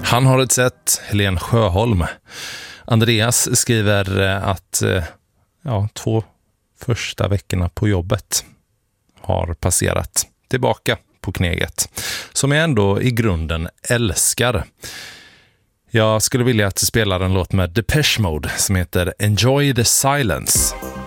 Han har ett sätt, Helen Sjöholm. Andreas skriver att 2 första veckorna på jobbet har passerat. Tillbaka på kneget, som jag ändå i grunden älskar. Jag skulle vilja att du spelar en låt med Depeche Mode som heter Enjoy the Silence.